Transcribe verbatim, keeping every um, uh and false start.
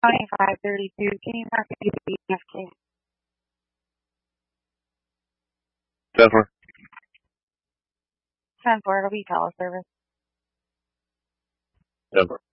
twenty-five thirty-two. Can you mark it to the E F K? ten four. ten four, it'll be teleservice. ten four.